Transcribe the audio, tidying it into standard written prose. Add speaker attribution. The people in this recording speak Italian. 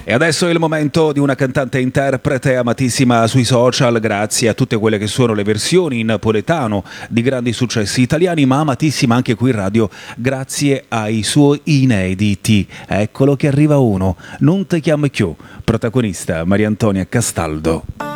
Speaker 1: E adesso è il momento di una cantante interprete amatissima sui social, grazie a tutte quelle che sono le versioni in napoletano di grandi successi italiani, ma amatissima anche qui in radio grazie ai suoi inediti. Eccolo che arriva uno, Non te chiamo più, protagonista Maria Antonia Castaldo.